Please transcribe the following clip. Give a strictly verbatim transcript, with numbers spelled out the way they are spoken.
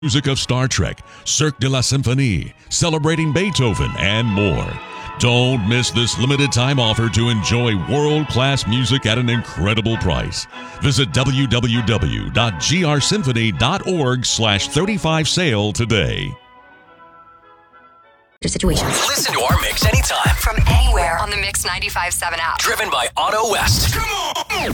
music of Star Trek, Cirque de la Symphonie, celebrating Beethoven, and more. Don't miss this limited time offer to enjoy world-class music at an incredible price. Visit w w w dot g r symphony dot org slash thirty-five sale today. Situations. Listen to our mix anytime From anywhere on the Mix ninety-five point seven app. Driven by Auto West. Come on!